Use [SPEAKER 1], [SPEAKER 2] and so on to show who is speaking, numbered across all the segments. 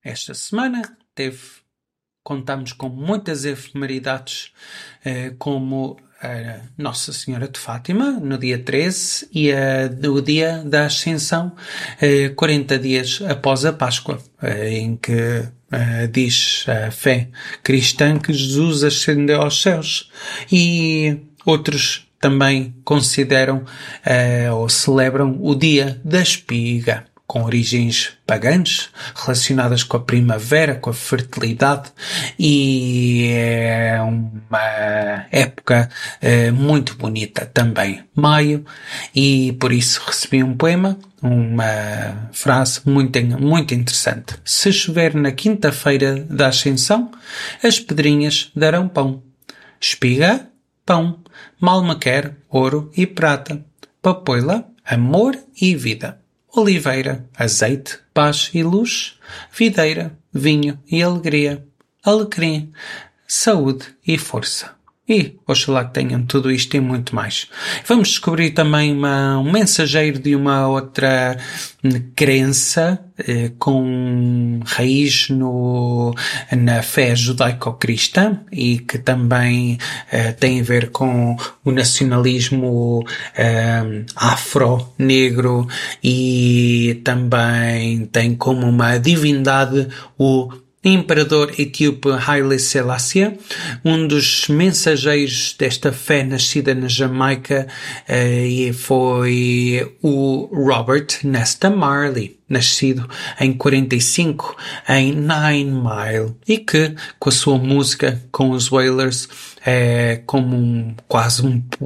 [SPEAKER 1] esta semana contamos com muitas efemeridades, como a Nossa Senhora de Fátima, no dia 13, e o dia da Ascensão, 40 dias após a Páscoa, em que diz a fé cristã que Jesus ascendeu aos céus. E outros também consideram ou celebram o dia da espiga, com origens pagãs, relacionadas com a primavera, com a fertilidade, e é uma época muito bonita também, maio, e por isso recebi um poema, uma frase muito interessante. Se chover na quinta-feira da Ascensão, as pedrinhas darão pão. Espiga, pão, mal me quer ouro e prata, papoila, amor e vida. Oliveira, azeite, paz e luz, videira, vinho e alegria, alecrim, saúde e força. E oxalá que tenham tudo isto e muito mais. Vamos descobrir também um mensageiro de uma outra crença com raiz na fé judaico-cristã e que também tem a ver com o nacionalismo afro-negro, e também tem como uma divindade o Imperador etíope Haile Selassie, um dos mensageiros desta fé nascida na Jamaica, e foi o Robert Nesta Marley, nascido em 45 em Nine Mile, e que com a sua música com os Wailers é como quase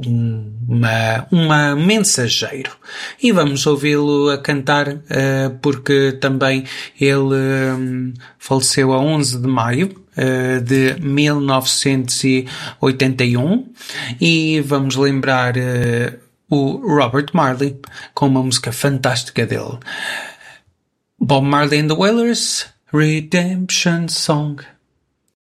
[SPEAKER 1] uma mensageiro. E vamos ouvi-lo a cantar, porque também ele faleceu a 11 de maio de 1981, e vamos lembrar o Robert Marley com uma música fantástica dele. Bob Marley and the Wailers, Redemption Song.